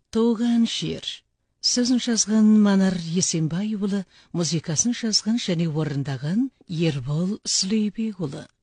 Туған жер. Сөзін жазған Манар Есенбайұлы, музыкасын жазған және орындаған Ербол Сүлейбекұлы.